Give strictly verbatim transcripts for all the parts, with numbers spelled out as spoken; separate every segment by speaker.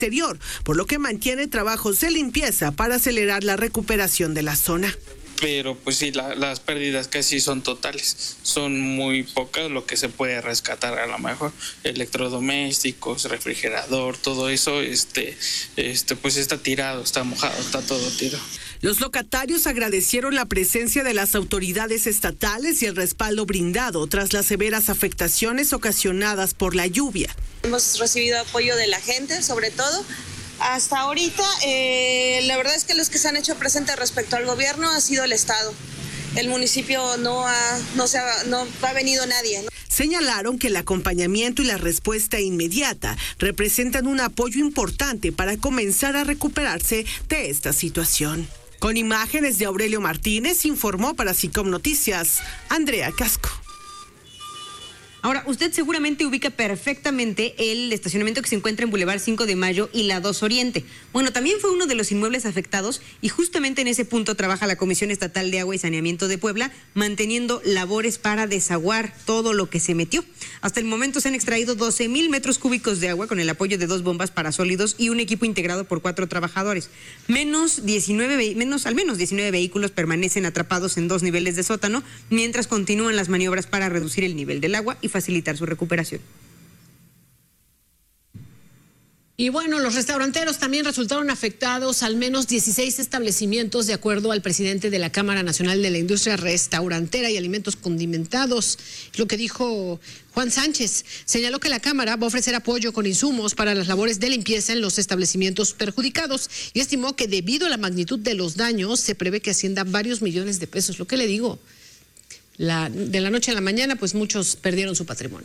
Speaker 1: exterior, por lo que mantiene trabajos de limpieza para acelerar la recuperación de la zona.
Speaker 2: Pero pues sí, la, las pérdidas que sí son totales, son muy pocas lo que se puede rescatar, a lo mejor electrodomésticos, refrigerador, todo eso, este, este, pues está tirado, está mojado, está todo tirado.
Speaker 1: Los locatarios agradecieron la presencia de las autoridades estatales y el respaldo brindado tras las severas afectaciones ocasionadas por la lluvia.
Speaker 3: Hemos recibido apoyo de la gente, sobre todo. Hasta ahorita, eh, la verdad es que los que se han hecho presentes respecto al gobierno ha sido el Estado. El municipio no ha, no se ha, no ha venido nadie, ¿no?
Speaker 1: Señalaron que el acompañamiento y la respuesta inmediata representan un apoyo importante para comenzar a recuperarse de esta situación. Con imágenes de Aurelio Martínez, informó para SICOM Noticias, Andrea Casco.
Speaker 4: Ahora, usted seguramente ubica perfectamente el estacionamiento que se encuentra en Boulevard cinco de Mayo y la dos Oriente. Bueno, también fue uno de los inmuebles afectados y justamente en ese punto trabaja la Comisión Estatal de Agua y Saneamiento de Puebla, manteniendo labores para desaguar todo lo que se metió. Hasta el momento se han extraído doce mil metros cúbicos de agua con el apoyo de dos bombas para sólidos y un equipo integrado por cuatro trabajadores. Menos diecinueve, menos, al menos diecinueve vehículos permanecen atrapados en dos niveles de sótano, mientras continúan las maniobras para reducir el nivel del agua y facilitar su recuperación.
Speaker 5: Y bueno, los restauranteros también resultaron afectados, al menos dieciséis establecimientos, de acuerdo al presidente de la Cámara Nacional de la Industria Restaurantera y Alimentos Condimentados. Lo que dijo Juan Sánchez, señaló que la Cámara va a ofrecer apoyo con insumos para las labores de limpieza en los establecimientos perjudicados y estimó que debido a la magnitud de los daños se prevé que ascienda varios millones de pesos. Lo que le digo, La, de la noche a la mañana, pues muchos perdieron su patrimonio.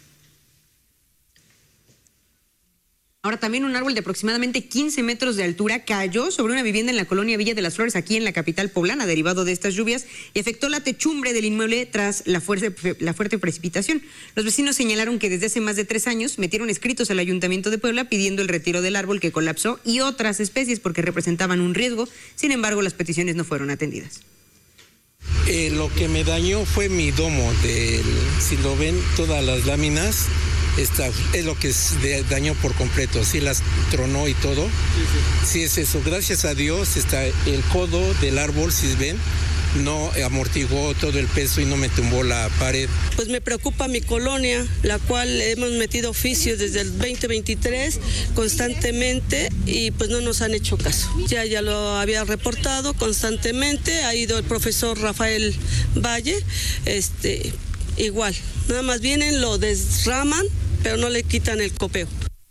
Speaker 4: Ahora también un árbol de aproximadamente quince metros de altura cayó sobre una vivienda en la colonia Villa de las Flores, aquí en la capital poblana, derivado de estas lluvias, y afectó la techumbre del inmueble tras la fuerte, la fuerte precipitación. Los vecinos señalaron que desde hace más de tres años metieron escritos al Ayuntamiento de Puebla pidiendo el retiro del árbol que colapsó y otras especies porque representaban un riesgo. Sin embargo, las peticiones no fueron atendidas.
Speaker 6: Eh, lo que me dañó fue mi domo, del, si lo ven, todas las láminas, está, es lo que de, dañó por completo, sí las tronó y todo, sí, sí. sí es eso, gracias a Dios está el codo del árbol, si ven, no amortiguó todo el peso y no me tumbó la pared.
Speaker 7: Pues me preocupa mi colonia, la cual hemos metido oficios desde el veinte veintitrés constantemente y pues no nos han hecho caso. Ya, ya lo había reportado constantemente, ha ido el profesor Rafael Valle, este, igual, nada más vienen, lo desraman, pero no le quitan el copeo.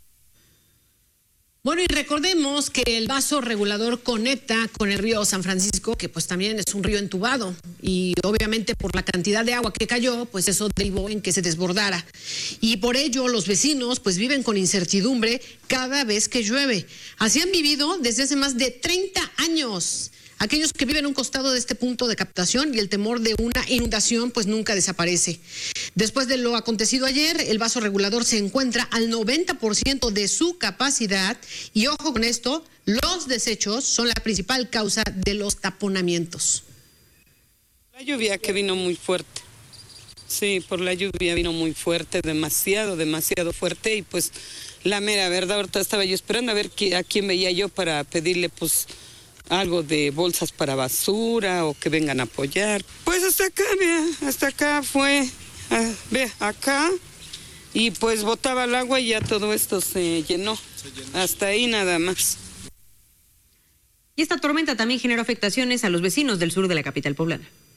Speaker 5: Bueno, y recordemos que el vaso regulador conecta con el río San Francisco, que pues también es un río entubado, y obviamente por la cantidad de agua que cayó, pues eso derivó en que se desbordara. Y por ello los vecinos pues viven con incertidumbre cada vez que llueve. Así han vivido desde hace más de treinta años. Aquellos que viven a un costado de este punto de captación y el temor de una inundación pues nunca desaparece. Después de lo acontecido ayer, el vaso regulador se encuentra al noventa por ciento de su capacidad y ojo con esto, los desechos son la principal causa de los taponamientos.
Speaker 7: La lluvia que vino muy fuerte, sí, por la lluvia vino muy fuerte, demasiado, demasiado fuerte y pues la mera verdad, ahorita estaba yo esperando a ver a quién veía yo para pedirle pues algo de bolsas para basura o que vengan a apoyar. Pues hasta acá, vea, hasta acá fue, uh, vea, acá, y pues botaba el agua y ya todo esto se llenó, se llenó. Hasta ahí nada más.
Speaker 4: Y esta tormenta también generó afectaciones a los vecinos del sur de la capital poblana.